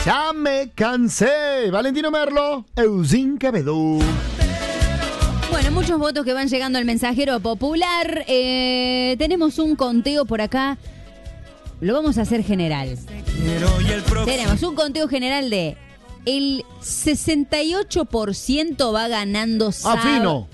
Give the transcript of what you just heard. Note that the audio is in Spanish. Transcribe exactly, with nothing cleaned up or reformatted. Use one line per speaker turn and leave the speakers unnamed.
Ya me cansé. Valentino Merlo, Eusin Quevedo.
Bueno, muchos votos que van llegando al mensajero popular. Eh, tenemos un conteo por acá. Lo vamos a hacer general. Tenemos un conteo general de... El sesenta y ocho por ciento va ganando Saba.
Afino.